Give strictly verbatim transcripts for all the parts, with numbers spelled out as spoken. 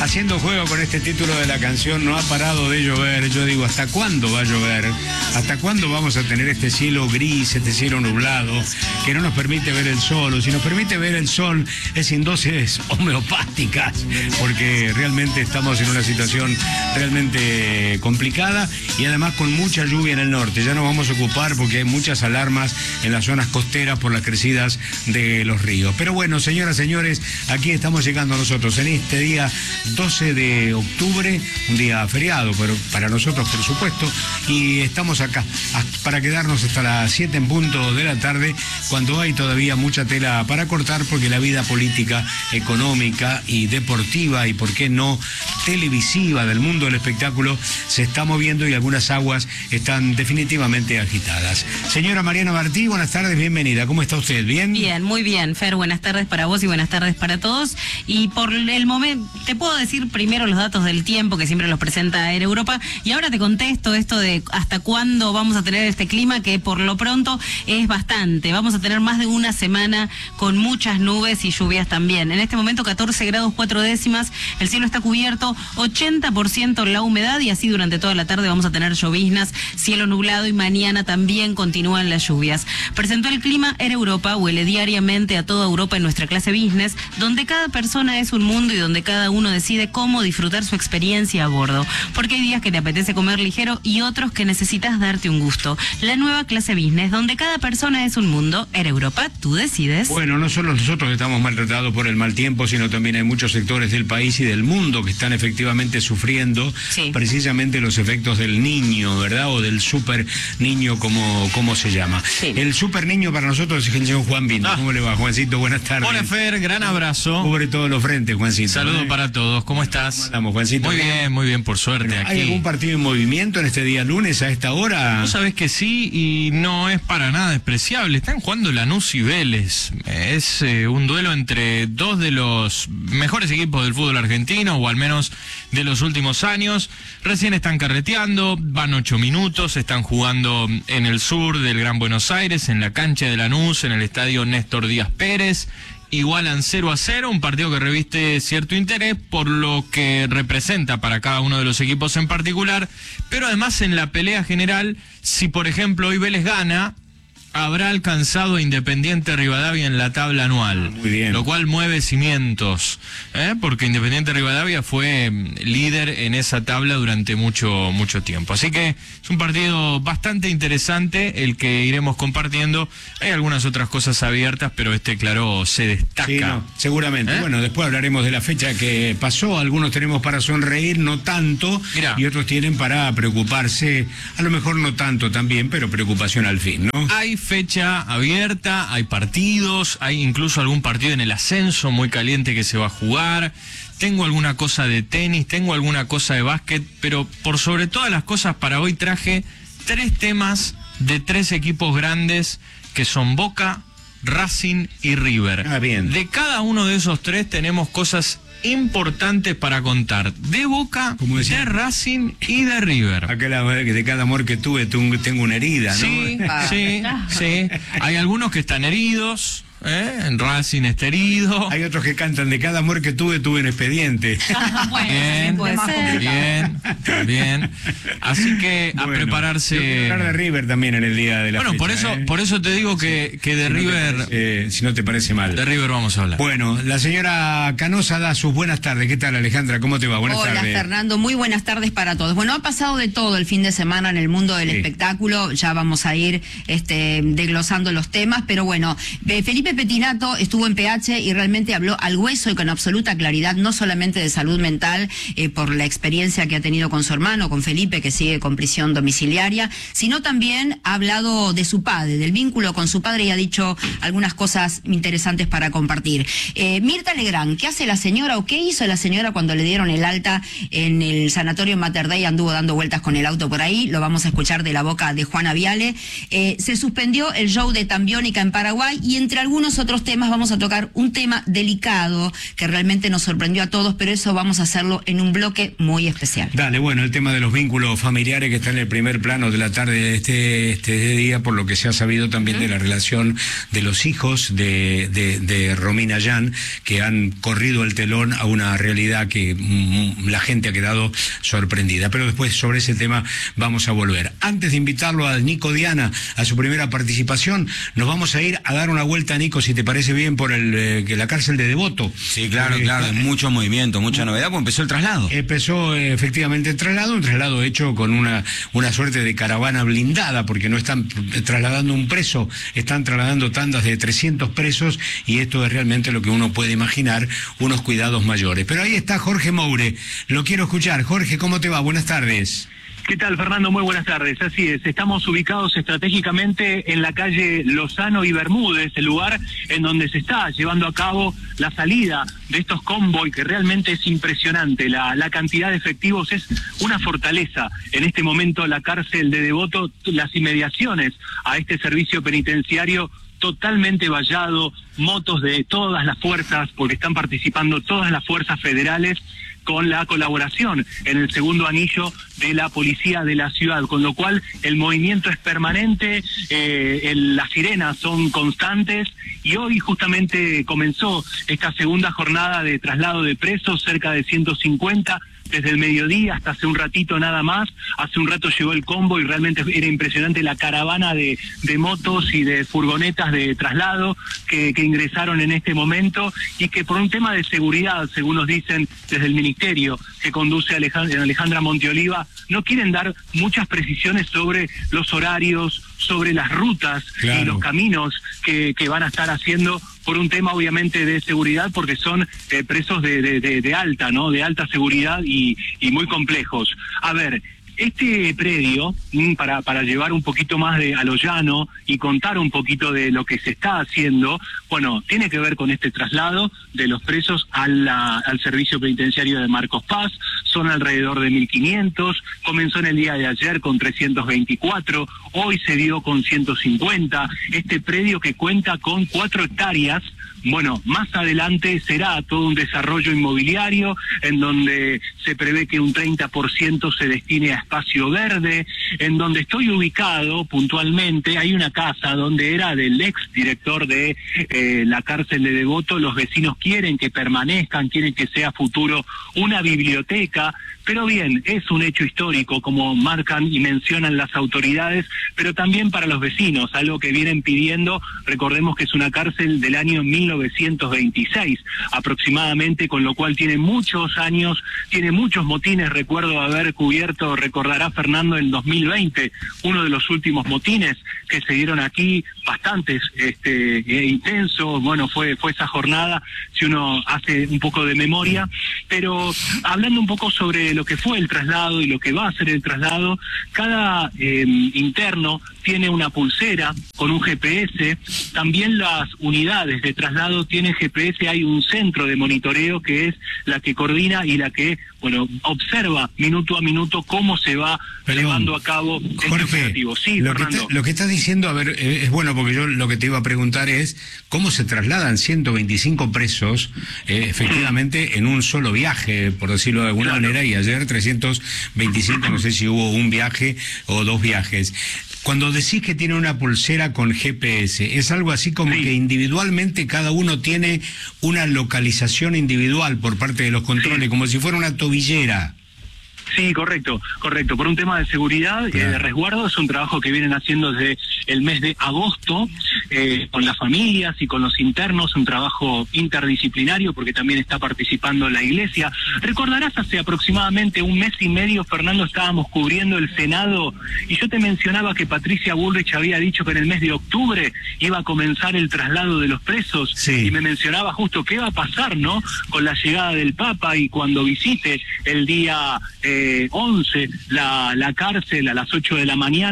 haciendo juego con este título de la canción, no ha parado de llover. Yo digo, ¿hasta cuándo va a llover? ¿Hasta cuándo vamos a tener este cielo gris, este cielo nublado, que no nos permite ver el sol? O si nos permite ver el sol, es sin dosis homeopáticas, porque realmente estamos en una situación realmente complicada y además con mucha lluvia en el norte. Ya nos vamos a ocupar porque hay muchas alarmas en las zonas costeras por las crecidas de los ríos. Pero bueno, señoras, señores, aquí estamos llegando nosotros en este día doce de octubre, un día feriado, pero para nosotros, por supuesto, y estamos acá para quedarnos hasta las siete en punto de la tarde, cuando hay todavía mucha tela para cortar, porque la vida política, económica y deportiva, y por qué no televisiva, del mundo del espectáculo se está moviendo y algunas aguas están definitivamente agitadas. Señora Mariana Martí, buenas tardes, bienvenida. ¿Cómo está usted? ¿Bien? Bien, muy bien, Fer. Buenas tardes para vos y buenas tardes para todos. Y por el momento, te puedo decir primero los datos del tiempo, que siempre los presenta Air Europa, y ahora te contesto esto de hasta cuándo vamos a tener este clima, que por lo pronto es bastante. Vamos a tener más de una semana con muchas nubes y lluvias también. En este momento catorce grados cuatro décimas, el cielo está cubierto, ochenta por ciento la humedad, y así durante toda la tarde vamos a tener lloviznas, cielo nublado, y mañana también continúan las lluvias. Presentó el clima Air Europa, huele diariamente a toda Europa en nuestra clase business, donde cada persona es un mundo y donde cada uno decide cómo disfrutar su experiencia a bordo. Porque hay días que te apetece comer ligero y otros que necesitas darte un gusto. La nueva clase business, donde cada persona es un mundo. Air Europa, tú decides. Bueno, no solo nosotros estamos maltratados por el mal tiempo, sino también hay muchos sectores del país y del mundo que están efectivamente sufriendo sí. precisamente los efectos del niño, ¿verdad? O del super niño, como, como se llama. Sí. El super niño para nosotros es el señor Juan Vino. Ah. ¿Cómo le va, Juancito? Buenas tardes. Hola, Fer, gran abrazo. Cubre todos los frentes, Juancito. Saludos ¿eh? para todos. ¿Cómo estás? ¿Cómo andamos, Juancito? Muy bien, muy bien, por suerte. Bueno, aquí. ¿Hay algún partido en movimiento en este día lunes a esta hora? Vos sabés que sí, y no es para nada despreciable. Están jugando Lanús y Vélez. Es eh, un duelo entre dos de los mejores equipos del fútbol argentino, o al menos de los últimos años. Recién están carreteando, van ocho minutos, están jugando en el sur del Gran Buenos Aires, en la cancha de Lanús, en el estadio Néstor Díaz Pérez. Igualan cero a cero, un partido que reviste cierto interés por lo que representa para cada uno de los equipos en particular, pero además en la pelea general, si por ejemplo hoy Vélez gana, habrá alcanzado a Independiente Rivadavia en la tabla anual, muy bien. Lo cual mueve cimientos, ¿eh? Porque Independiente Rivadavia fue líder en esa tabla durante mucho mucho tiempo. Así que es un partido bastante interesante el que iremos compartiendo. Hay algunas otras cosas abiertas, pero este, claro, se destaca. Sí, no, seguramente. ¿Eh? Bueno, después hablaremos de la fecha que pasó. Algunos tenemos para sonreír, no tanto, Mirá. y otros tienen para preocuparse. A lo mejor no tanto también, pero preocupación al fin, ¿no? Hay fecha abierta, hay partidos, hay incluso algún partido en el ascenso muy caliente que se va a jugar. Tengo alguna cosa de tenis, tengo alguna cosa de básquet, pero por sobre todas las cosas para hoy traje tres temas de tres equipos grandes que son Boca, Racing y River. Ah, bien. De cada uno de esos tres tenemos cosas importantes para contar, de Boca, de Racing y de River. Aquella de cada amor que tuve tengo una herida, ¿no? Sí, sí, sí. Hay algunos que están heridos, ¿eh? En Racing está herido. Hay otros que cantan de cada amor que tuve, tuve un expediente. Bueno, bien, puede ser. bien, bien. Así que a bueno, prepararse. Yo quiero hablar de River también en el día de la Bueno, fecha, por eso, ¿eh? por eso te digo que, que de si River. No parece, si no te parece mal. De River vamos a hablar. Bueno, la señora Canosa da sus buenas tardes. ¿Qué tal, Alejandra? ¿Cómo te va? Buenas Hola, tardes. Hola, Fernando. Muy buenas tardes para todos. Bueno, ha pasado de todo el fin de semana en el mundo del sí. espectáculo. Ya vamos a ir este, desglosando los temas, pero bueno, Felipe Pettinato estuvo en P H y realmente habló al hueso y con absoluta claridad, no solamente de salud mental, eh, por la experiencia que ha tenido con su hermano, con Felipe, que sigue con prisión domiciliaria, sino también ha hablado de su padre, del vínculo con su padre, y ha dicho algunas cosas interesantes para compartir. Eh, Mirta Legrand, ¿qué hace la señora o qué hizo la señora cuando le dieron el alta en el sanatorio Mater Dei? Anduvo dando vueltas con el auto por ahí, lo vamos a escuchar de la boca de Juana Viale. Eh, se suspendió el show de Tambiónica en Paraguay, y entre algunos algunos otros temas. Vamos a tocar un tema delicado que realmente nos sorprendió a todos, pero eso vamos a hacerlo en un bloque muy especial. Dale, bueno, el tema de los vínculos familiares que está en el primer plano de la tarde de este, este día, por lo que se ha sabido también uh-huh. de la relación de los hijos de, de, de Romina Yan, que han corrido el telón a una realidad que mm, la gente ha quedado sorprendida. Pero después sobre ese tema vamos a volver. Antes de invitarlo a Nico Diana a su primera participación, nos vamos a ir a dar una vuelta, Nico, si te parece bien, por el eh, la cárcel de Devoto. Sí, claro, eh, claro, eh, mucho movimiento, mucha novedad, pues empezó el traslado. Empezó eh, efectivamente el traslado, un traslado hecho con una, una suerte de caravana blindada, porque no están trasladando un preso, están trasladando tandas de trescientos presos, y esto es realmente lo que uno puede imaginar, unos cuidados mayores. Pero ahí está Jorge Moure, lo quiero escuchar. Jorge, ¿cómo te va? Buenas tardes. ¿Qué tal, Fernando? Muy buenas tardes. Así es, estamos ubicados estratégicamente en la calle Lozano y Bermúdez, el lugar en donde se está llevando a cabo la salida de estos convoy, que realmente es impresionante. La, la cantidad de efectivos es una fortaleza. En este momento la cárcel de Devoto, las inmediaciones a este servicio penitenciario totalmente vallado, motos de todas las fuerzas, porque están participando todas las fuerzas federales, con la colaboración en el segundo anillo de la policía de la ciudad, con lo cual el movimiento es permanente, eh, el, las sirenas son constantes, y hoy justamente comenzó esta segunda jornada de traslado de presos, cerca de ciento cincuenta, desde el mediodía hasta hace un ratito nada más. Hace un rato llegó el combo y realmente era impresionante la caravana de, de motos y de furgonetas de traslado que, que ingresaron en este momento, y que por un tema de seguridad, según nos dicen desde el ministerio que conduce Alejandra, Alejandra Monteoliva, no quieren dar muchas precisiones sobre los horarios, sobre las rutas claro. y los caminos que, que van a estar haciendo, por un tema obviamente de seguridad, porque son eh, presos de, de, de, de alta, ¿no? De alta seguridad y, y muy complejos. A ver, este predio, para, para llevar un poquito más de a lo llano y contar un poquito de lo que se está haciendo, bueno, tiene que ver con este traslado de los presos a la, al servicio penitenciario de Marcos Paz. Son alrededor de mil quinientos, comenzó en el día de ayer con trescientos veinticuatro, hoy se dio con ciento cincuenta, este predio que cuenta con cuatro hectáreas. Bueno, más adelante será todo un desarrollo inmobiliario en donde se prevé que un treinta por ciento se destine a espacio verde. En donde estoy ubicado puntualmente hay una casa donde era del ex director de eh, la cárcel de Devoto. Los vecinos quieren que permanezcan, quieren que sea futuro una biblioteca. Pero bien, es un hecho histórico, como marcan y mencionan las autoridades, pero también para los vecinos, algo que vienen pidiendo. Recordemos que es una cárcel del año mil novecientos veintiséis aproximadamente, con lo cual tiene muchos años, tiene muchos motines. Recuerdo haber cubierto, recordará Fernando, en dos mil veinte, uno de los últimos motines que se dieron aquí, bastantes este, eh, intensos. Bueno, fue, fue esa jornada, si uno hace un poco de memoria. Pero hablando un poco sobre lo que fue el traslado y lo que va a ser el traslado, cada eh, interno tiene una pulsera con un G P S, también las unidades de traslado tienen G P S, hay un centro de monitoreo que es la que coordina y la que, bueno, observa minuto a minuto cómo se va Perdón, llevando a cabo este Jorge, operativo. Sí, lo, que Fernando. está, lo que estás diciendo, a ver, eh, es bueno, porque yo lo que te iba a preguntar es cómo se trasladan ciento veinticinco presos eh, efectivamente en un solo viaje, por decirlo de alguna claro. manera, y ayer trescientos veinticinco, no sé si hubo un viaje o dos viajes. Cuando decís que tiene una pulsera con G P S, ¿es algo así como sí. que individualmente cada uno tiene una localización individual por parte de los controles, sí. como si fuera una tobillera? Sí, correcto, correcto. Por un tema de seguridad y claro. de resguardo, es un trabajo que vienen haciendo desde el mes de agosto eh, con las familias y con los internos, un trabajo interdisciplinario porque también está participando la iglesia. Recordarás, hace aproximadamente un mes y medio, Fernando, estábamos cubriendo el Senado y yo te mencionaba que Patricia Bullrich había dicho que en el mes de octubre iba a comenzar el traslado de los presos sí. y me mencionaba justo qué va a pasar, ¿no?, con la llegada del Papa y cuando visite el día... Eh, once, la, la cárcel a las ocho de la mañana,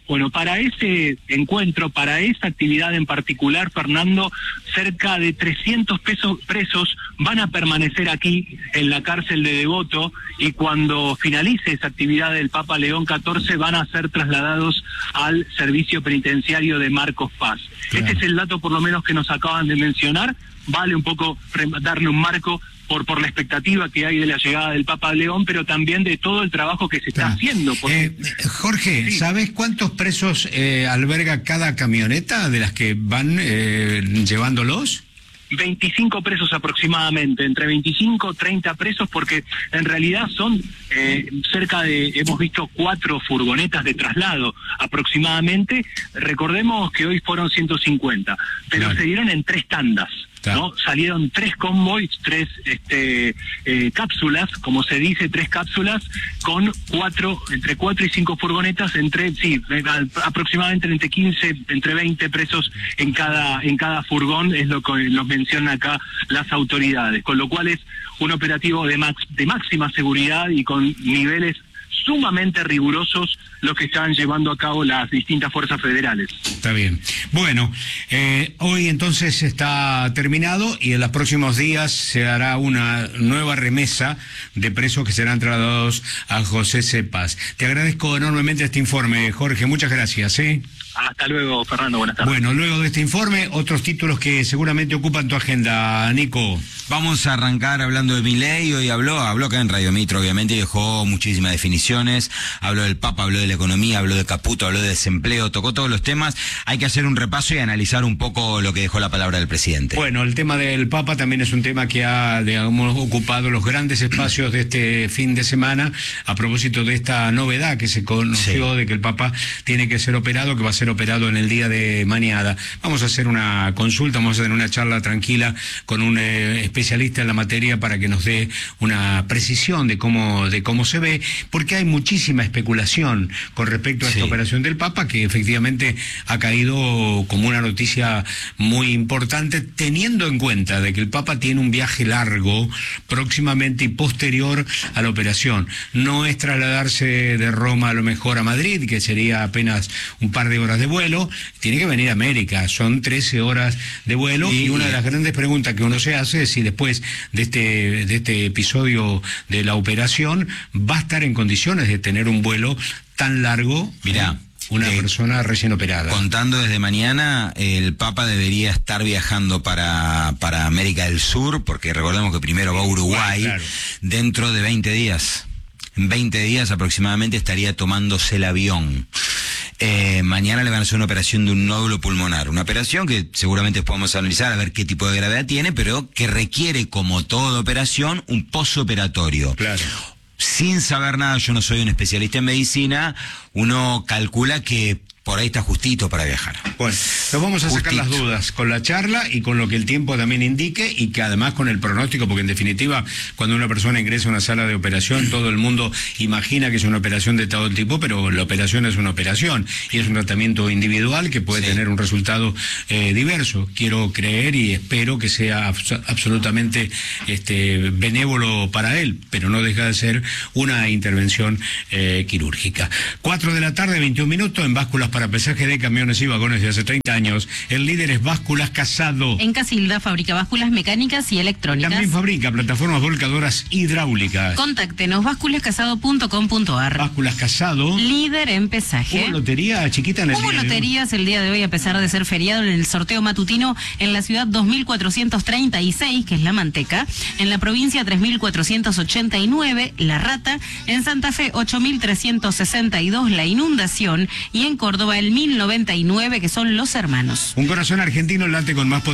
Bueno, para ese encuentro, para esa actividad en particular, Fernando, cerca de trescientos pesos, presos van a permanecer aquí en la cárcel de Devoto, y cuando finalice esa actividad del Papa León catorce van a ser trasladados al servicio penitenciario de Marcos Paz. Claro. Este es el dato por lo menos que nos acaban de mencionar. Vale un poco darle un marco por por la expectativa que hay de la llegada del Papa León, pero también de todo el trabajo que se está claro. haciendo. Porque... Eh, Jorge, sí. ¿Sabes cuántos presos eh, alberga cada camioneta de las que van eh, llevándolos? veinticinco presos aproximadamente, entre veinticinco, treinta presos, porque en realidad son eh, cerca de, hemos visto cuatro furgonetas de traslado aproximadamente. Recordemos que hoy fueron ciento cincuenta, pero claro. se dieron en tres tandas. ¿No? Salieron tres convoys, tres este, eh, cápsulas, como se dice, tres cápsulas, con cuatro, entre cuatro y cinco furgonetas, entre, sí, aproximadamente entre quince, entre veinte presos en cada, en cada furgón, es lo que nos mencionan acá las autoridades, con lo cual es un operativo de, max, de máxima seguridad y con niveles sumamente rigurosos lo que están llevando a cabo las distintas fuerzas federales. Está bien. Bueno, eh, hoy entonces está terminado y en los próximos días se hará una nueva remesa de presos que serán trasladados a José C. Paz. Te agradezco enormemente este informe, Jorge. Muchas gracias. ¿eh? Hasta luego, Fernando. Buenas tardes. Bueno, luego de este informe, otros títulos que seguramente ocupan tu agenda, Nico. Vamos a arrancar hablando de Milei. Hoy habló, habló acá en Radio Mitro, obviamente, y dejó muchísimas definiciones. Habló del Papa, habló de la economía, habló de Caputo, habló de desempleo, tocó todos los temas. Hay que hacer un repaso y analizar un poco lo que dejó la palabra del presidente. Bueno, el tema del Papa también es un tema que ha, digamos, ocupado los grandes espacios de este fin de semana, a propósito de esta novedad que se conoció, sí. de que el Papa tiene que ser operado, que va a ser operado en el día de mañana. Vamos a hacer una consulta, vamos a tener una charla tranquila con un eh, especialista en la materia para que nos dé una precisión de cómo de cómo se ve, porque hay muchísima especulación con respecto a esta sí. operación del Papa, que efectivamente ha caído como una noticia muy importante, teniendo en cuenta de que el Papa tiene un viaje largo próximamente y posterior a la operación. No es trasladarse de Roma a lo mejor a Madrid, que sería apenas un par de horas de vuelo, tiene que venir a América, son trece horas de vuelo, y, y una de las grandes preguntas que uno se hace es si después de este, de este episodio de la operación va a estar en condiciones de tener un vuelo tan largo. Mirá, una eh, persona recién operada. Contando desde mañana, el Papa debería estar viajando para, para América del Sur, porque recordemos que primero va a Uruguay, claro. dentro de veinte días. En veinte días aproximadamente estaría tomándose el avión. Eh, mañana le van a hacer una operación de un nódulo pulmonar, una operación que seguramente podemos analizar a ver qué tipo de gravedad tiene, pero que requiere, como toda operación, un posoperatorio. Claro. Sin saber nada, yo no soy un especialista en medicina, uno calcula que por ahí está justito para viajar. Bueno, nos vamos a justito. sacar las dudas con la charla y con lo que el tiempo también indique, y que además con el pronóstico, porque en definitiva cuando una persona ingresa a una sala de operación, todo el mundo imagina que es una operación de todo tipo, pero la operación es una operación y es un tratamiento individual que puede sí. tener un resultado eh, diverso. Quiero creer y espero que sea abs absolutamente este, benévolo para él, pero no deja de ser una intervención eh, quirúrgica. Cuatro de la tarde, veintiún minutos, en Básculas para pesaje de camiones y vagones de hace treinta años. El líder es Básculas Casado. En Casilda fabrica básculas mecánicas y electrónicas. También fabrica plataformas volcadoras hidráulicas. Contáctenos, básculas casado punto com punto ar. Básculas Casado. Líder en pesaje. Hubo lotería chiquita en el Hubo día loterías el día de hoy, a pesar de ser feriado, en el sorteo matutino en la ciudad dos mil cuatrocientos treinta y seis, que es La Manteca. En la provincia tres mil cuatrocientos ochenta y nueve, La Rata. En Santa Fe ocho mil trescientos sesenta y dos, La Inundación. Y en Córdoba el mil noventa y nueve, que son Los Hermanos. Un corazón argentino late con más potencia.